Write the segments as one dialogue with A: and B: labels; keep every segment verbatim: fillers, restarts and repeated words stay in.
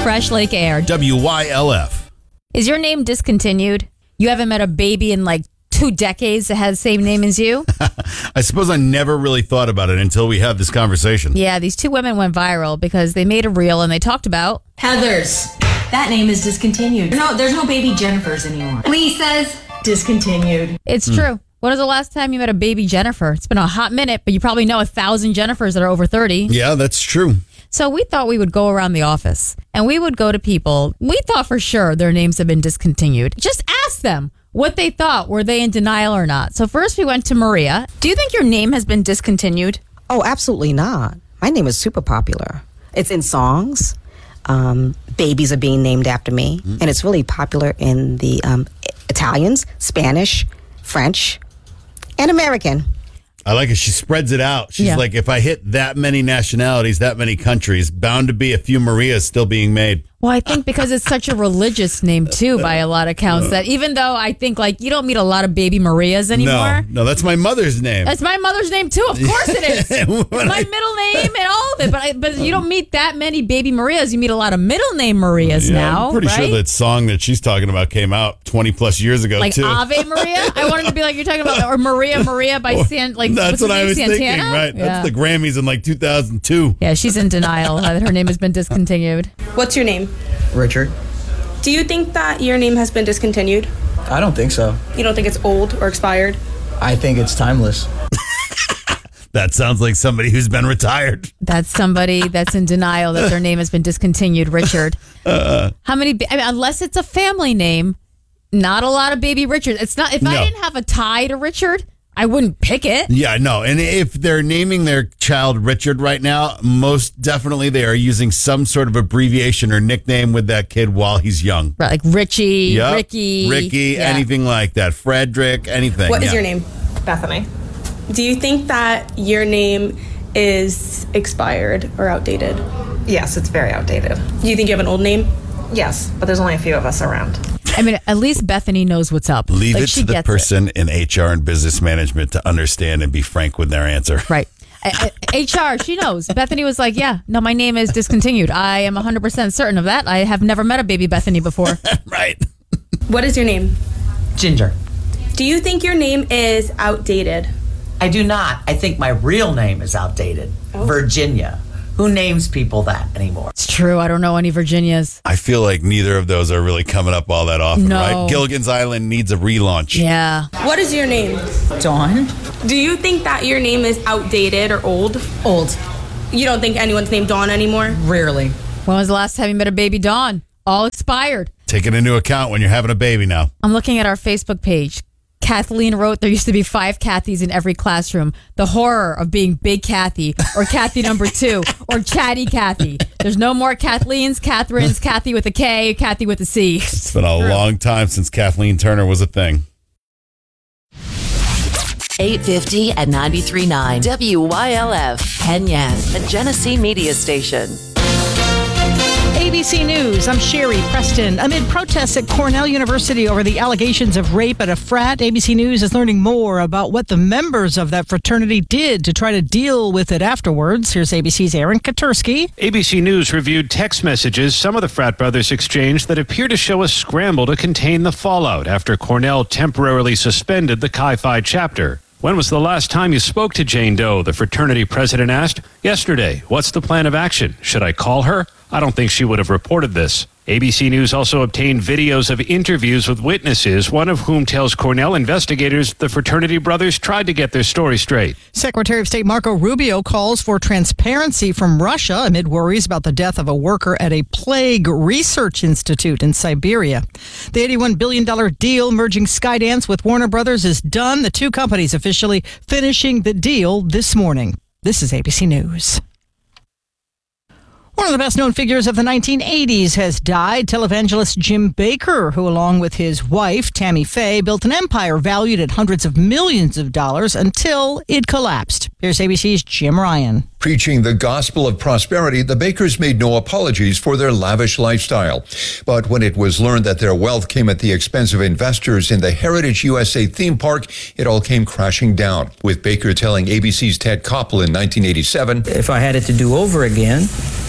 A: Fresh Lake Air.
B: W Y L F.
A: Is your name discontinued? You haven't met a baby in like two decades that has the same name as you?
B: I suppose I never really thought about it until we had this conversation.
A: Yeah, these two women went viral because they made a reel and they talked about
C: Heather's. That name is discontinued. No, there's no baby Jennifers anymore. Lisa's. Discontinued.
A: It's mm. true. When was the last time you met a baby Jennifer? It's been a hot minute, but you probably know a thousand Jennifers that are over thirty.
B: Yeah, that's true.
A: So we thought we would go around the office and we would go to people. We thought for sure their names have been discontinued. Just ask them what they thought. Were they in denial or not? So first we went to Maria. Do you think your name has been discontinued?
D: Oh, absolutely not. My name is super popular. It's in songs. Um, babies are being named after me. Mm-hmm. And it's really popular in the um, Italians, Spanish, French, and American.
B: I like it. She spreads it out. She's
A: yeah.
B: like, if I hit that many nationalities, that many countries, bound to be a few Marias still being made.
A: Well, I think because it's such a religious name, too, by a lot of counts, that even though I think, like, you don't meet a lot of baby Marias anymore.
B: No, no, that's my mother's name.
A: That's my mother's name, too. Of course it is. It's my middle name and all of it. But I, but you don't meet that many baby Marias. You meet a lot of middle name Marias
B: yeah,
A: now,
B: I'm pretty
A: right?
B: sure that song that she's talking about came out twenty plus years ago,
A: like
B: too.
A: Like Ave Maria? I wanted to be like you're talking about, or Maria Maria by San, like,
B: that's what I was
A: Santana?
B: thinking, right?
A: Yeah.
B: That's the Grammys in like two thousand two.
A: Yeah, she's in denial that her name has been discontinued.
E: What's your name?
F: Richard.
E: Do you think that your name has been discontinued?
F: I don't think so.
E: You don't think it's old or expired?
F: I think it's timeless.
B: That sounds like somebody who's been retired.
A: That's somebody that's in denial that their name has been discontinued, Richard. Uh, How many, I mean, unless it's a family name, not a lot of baby Richards. It's not, if
B: no.
A: I didn't have a tie to Richard, I wouldn't pick it.
B: Yeah, no. And if they're naming their child Richard right now, most definitely they are using some sort of abbreviation or nickname with that kid while he's young.
A: Right, like Richie,
B: yep.
A: Ricky.
B: Ricky,
A: yeah.
B: anything like that. Frederick, anything.
E: What
B: yeah.
E: is your name?
G: Bethany.
E: Do you think that your name is expired or outdated?
G: Yes, it's very outdated.
E: Do you think you have an old name?
G: Yes, but there's only a few of us around.
A: I mean, at least Bethany knows what's up.
B: Leave
A: like,
B: it to the person it. in H R and business management to understand and be frank with their answer.
A: Right. I, I, H R, she knows. Bethany was like, yeah, no, my name is discontinued. I am one hundred percent certain of that. I have never met a baby Bethany before.
B: Right.
E: What is your name?
H: Ginger.
E: Do you think your name is outdated?
H: I do not. I think my real name is outdated. Oh. Virginia. Who names people that anymore?
A: It's true. I don't know any Virginias.
B: I feel like neither of those are really coming up all that often,
A: no.
B: right? Gilligan's Island needs a relaunch.
A: Yeah.
E: What is your name?
H: Dawn.
E: Do you think that your name is outdated or old?
H: Old.
E: You don't think anyone's named Dawn anymore?
H: Rarely.
A: When was the last time you met a baby Dawn? All expired.
B: Take it into account when you're having a baby now.
A: I'm looking at our Facebook page. Kathleen wrote, there used to be five Kathys in every classroom. The horror of being Big Kathy or Kathy number two or Chatty Kathy. There's no more Kathleens, Catherines, Kathy with a K, Kathy with a C.
B: It's been a long time since Kathleen Turner was a thing.
I: eight fifty at ninety-three point nine W Y L F, Penyan, a Genesee media station.
J: A B C News, I'm Sherry Preston. Amid protests at Cornell University over the allegations of rape at a frat, A B C News is learning more about what the members of that fraternity did to try to deal with it afterwards. Here's A B C's Aaron Katursky.
K: A B C News reviewed text messages some of the frat brothers exchanged that appear to show a scramble to contain the fallout after Cornell temporarily suspended the Chi Phi chapter. When was the last time you spoke to Jane Doe? The fraternity president asked. Yesterday. What's the plan of action? Should I call her? I don't think she would have reported this. A B C News also obtained videos of interviews with witnesses, one of whom tells Cornell investigators the fraternity brothers tried to get their story straight.
J: Secretary of State Marco Rubio calls for transparency from Russia amid worries about the death of a worker at a plague research institute in Siberia. The eighty-one billion dollars deal merging Skydance with Warner Brothers is done. The two companies officially finishing the deal this morning. This is A B C News. One of the best-known figures of the nineteen eighties has died. Televangelist Jim Bakker, who along with his wife, Tammy Faye, built an empire valued at hundreds of millions of dollars until it collapsed. Here's A B C's Jim Ryan.
L: Preaching the gospel of prosperity, the Bakkers made no apologies for their lavish lifestyle. But when it was learned that their wealth came at the expense of investors in the Heritage U S A theme park, it all came crashing down, with Bakker telling A B C's Ted Koppel in nineteen eighty-seven,
M: "If I had it to do over again,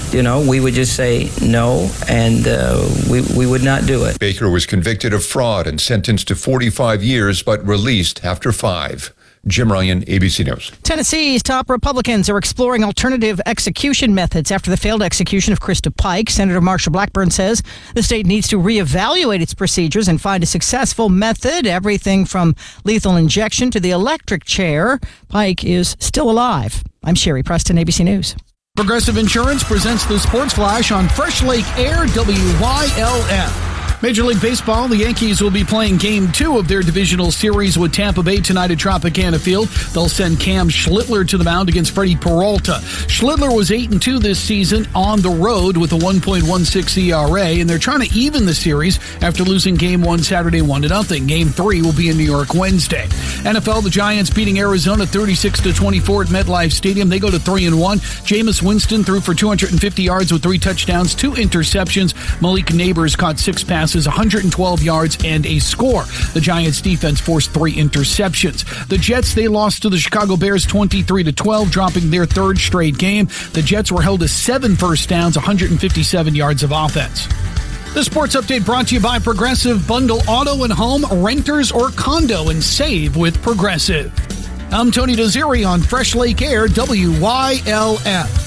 M: you know, we would just say no, and uh, we, we would not do it.
L: Baker was convicted of fraud and sentenced to forty-five years, but released after five. Jim Ryan, A B C News.
J: Tennessee's top Republicans are exploring alternative execution methods after the failed execution of Krista Pike. Senator Marsha Blackburn says the state needs to reevaluate its procedures and find a successful method, everything from lethal injection to the electric chair. Pike is still alive. I'm Sherry Preston, A B C News.
N: Progressive Insurance presents the Sports Flash on Fresh Lake Air, W Y L F. Major League Baseball, the Yankees will be playing Game two of their divisional series with Tampa Bay tonight at Tropicana Field. They'll send Cam Schlittler to the mound against Freddie Peralta. Schlittler was eight and two this season on the road with a one point one six E R A, and they're trying to even the series after losing Game one Saturday one to nothing. Game three will be in New York Wednesday. N F L, the Giants beating Arizona thirty-six to twenty-four at MetLife Stadium. They go to three and one. Jameis Winston threw for two hundred fifty yards with three touchdowns, two interceptions. Malik Neighbors caught six passes, one hundred twelve yards, and a score. The Giants defense forced three interceptions. The Jets, they lost to the Chicago Bears twenty-three to twelve, dropping their third straight game. The Jets were held to seven first downs, one hundred fifty-seven yards of offense. The sports update brought to you by Progressive. Bundle auto and home, renters or condo, and save with Progressive. I'm Tony Dozeri on Fresh Lake Air, W Y L F.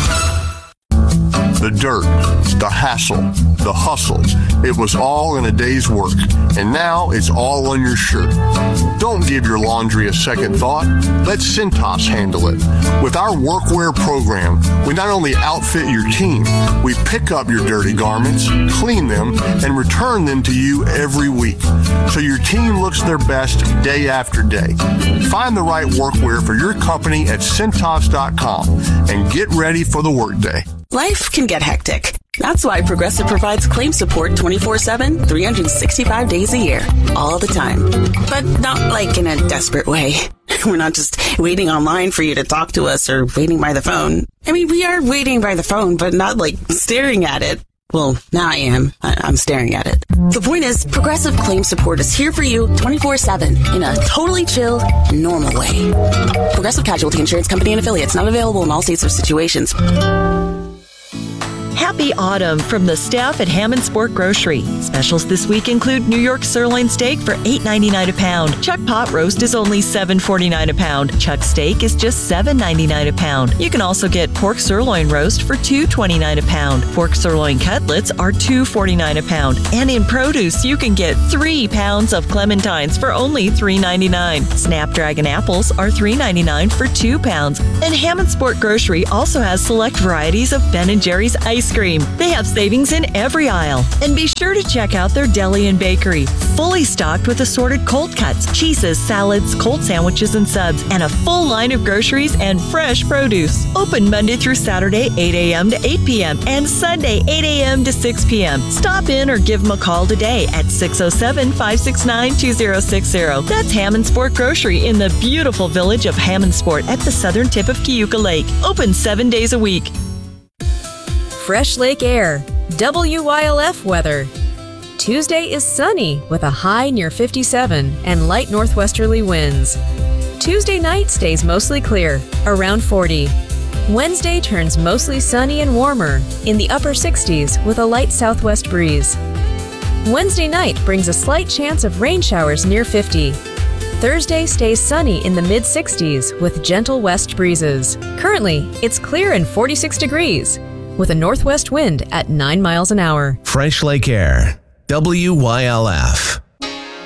O: The dirt, the hassle, the hustle, it was all in a day's work, and now it's all on your shirt. Don't give your laundry a second thought. Let Cintas handle it. With our workwear program, we not only outfit your team, we pick up your dirty garments, clean them, and return them to you every week, so your team looks their best day after day. Find the right workwear for your company at Cintas dot com and get ready for the workday.
P: Life can get hectic. That's why Progressive provides claim support twenty-four seven, three hundred sixty-five days a year, all the time. But not like in a desperate way. We're not just waiting online for you to talk to us or waiting by the phone. I mean, we are waiting by the phone, but not like staring at it. Well, now I am. I- I'm staring at it. The point is, Progressive Claim Support is here for you twenty-four seven in a totally chill, normal way. Progressive Casualty Insurance Company and Affiliates, not available in all states or situations.
Q: Happy autumn from the staff at Hammond Sport Grocery. Specials this week include New York sirloin steak for eight ninety-nine a pound. Chuck pot roast is only seven forty-nine a pound. Chuck steak is just seven ninety-nine a pound. You can also get pork sirloin roast for two twenty-nine a pound. Pork sirloin cutlets are two forty-nine a pound. And in produce, you can get three pounds of clementines for only three ninety-nine. Snapdragon apples are three ninety-nine for two pounds. And Hammond Sport Grocery also has select varieties of Ben and Jerry's ice cream. They have savings in every aisle. And be sure to check out their deli and bakery. Fully stocked with assorted cold cuts, cheeses, salads, cold sandwiches, and subs, and a full line of groceries and fresh produce. Open Monday through Saturday, eight a.m. to eight p.m. and Sunday, eight a.m. to six p.m. Stop in or give them a call today at six oh seven, five six nine, two oh six oh. That's Hammond Sport Grocery in the beautiful village of Hammond Sport at the southern tip of Cayuga Lake. Open seven days a week.
R: Fresh Lake Air, W Y L F weather. Tuesday is sunny with a high near fifty-seven and light northwesterly winds. Tuesday night stays mostly clear, around forty. Wednesday turns mostly sunny and warmer, in the upper sixties with a light southwest breeze. Wednesday night brings a slight chance of rain showers near fifty. Thursday stays sunny in the mid sixties with gentle west breezes. Currently, it's clear and forty-six degrees. With a northwest wind at nine miles an hour.
S: Fresh Lake Air, W Y L F.